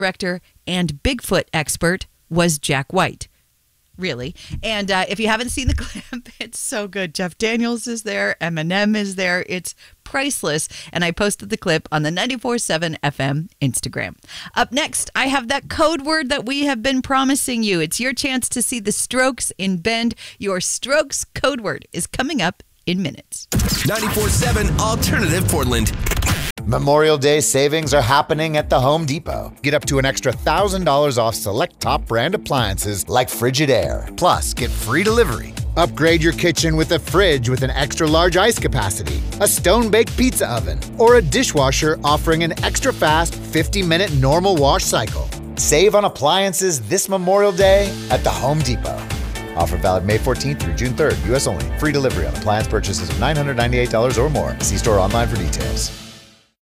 director and Bigfoot expert was Jack White. Really. And if you haven't seen the clip, it's so good. Jeff Daniels is there. Eminem is there. It's priceless. And I posted the clip on the 94.7 FM Instagram. Up next, I have that code word that we have been promising you. It's your chance to see the Strokes in Bend. Your Strokes code word is coming up in minutes. 94.7 Alternative Portland. Memorial Day savings are happening at the Home Depot. Get up to an extra $1,000 off select top brand appliances like Frigidaire. Plus, get free delivery. Upgrade your kitchen with a fridge with an extra large ice capacity, a stone-baked pizza oven, or a dishwasher offering an extra fast 50-minute normal wash cycle. Save on appliances this Memorial Day at the Home Depot. Offer valid May 14th through June 3rd. U.S. only. Free delivery on appliance purchases of $998 or more. See store online for details.